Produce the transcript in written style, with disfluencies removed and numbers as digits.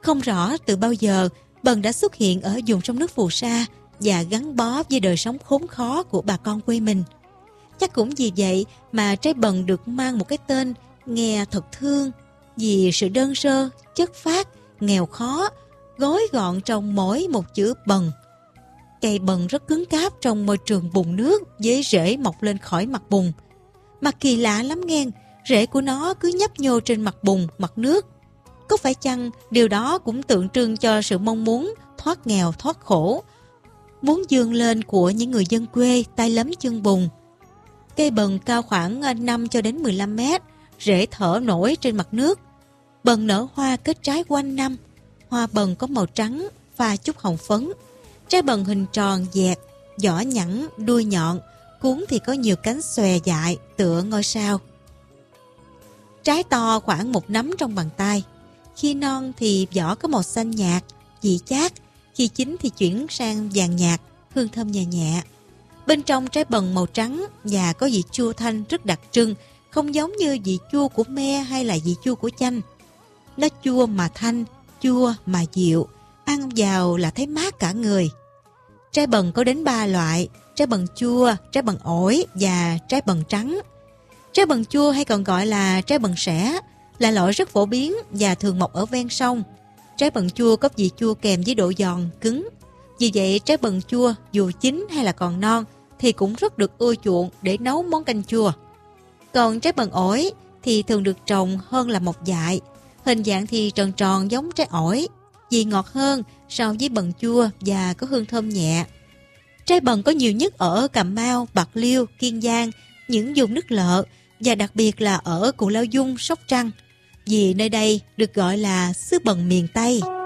Không rõ từ bao giờ bần đã xuất hiện ở vùng sông nước phù sa và gắn bó với đời sống khốn khó của bà con quê mình. Chắc cũng vì vậy mà trái bần được mang một cái tên nghe thật thương, vì sự đơn sơ, chất phác, nghèo khó, gói gọn trong mỗi một chữ bần. Cây bần rất cứng cáp trong môi trường bùn nước với rễ mọc lên khỏi mặt bùn. Mà kỳ lạ lắm nghe, rễ của nó cứ nhấp nhô trên mặt bùn, mặt nước. Có phải chăng điều đó cũng tượng trưng cho sự mong muốn thoát nghèo, thoát khổ, muốn vươn lên của những người dân quê tay lấm chân bùn. Cây bần cao khoảng 5 cho đến 15 mét, rễ thở nổi trên mặt nước. Bần nở hoa kết trái quanh năm. Hoa bần có màu trắng, pha chút hồng phấn. Trái bần hình tròn dẹt, vỏ nhẵn, đuôi nhọn, cuống thì có nhiều cánh xòe dại tựa ngôi sao. Trái to khoảng một nắm trong bàn tay. Khi non thì vỏ có màu xanh nhạt, vị chát. Khi chín thì chuyển sang vàng nhạt, hương thơm nhẹ nhẹ. Bên trong trái bần màu trắng và có vị chua thanh rất đặc trưng, không giống như vị chua của me hay là vị chua của chanh. Nó chua mà thanh, chua mà dịu, ăn vào là thấy mát cả người. Trái bần có đến 3 loại: trái bần chua, trái bần ổi và trái bần trắng. Trái bần chua hay còn gọi là trái bần sẻ là loại rất phổ biến và thường mọc ở ven sông. Trái bần chua có vị chua kèm với độ giòn, cứng. Vì vậy trái bần chua dù chín hay là còn non thì cũng rất được ưa chuộng để nấu món canh chua. Còn trái bần ổi thì thường được trồng hơn là mọc dại. Hình dạng thì tròn tròn giống trái ổi, vị ngọt hơn so với bần chua và có hương thơm nhẹ. Trái bần có nhiều nhất ở Cà Mau, Bạc Liêu, Kiên Giang, những vùng nước lợ và đặc biệt là ở Cù Lao Dung, Sóc Trăng. Vì nơi đây được gọi là xứ bần miền Tây.